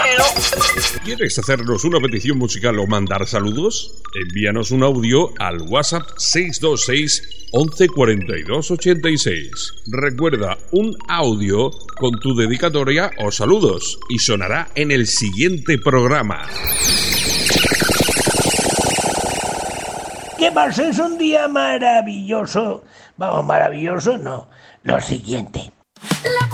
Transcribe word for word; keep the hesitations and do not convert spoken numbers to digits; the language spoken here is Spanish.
¿Quieres hacernos una petición musical o mandar saludos? Envíanos un audio al WhatsApp seis dos seis, once cuarenta y dos ochenta y seis. Recuerda, un audio con tu dedicatoria o saludos y sonará en el siguiente programa. Que paséis un día maravilloso. Vamos, maravilloso no. Lo siguiente.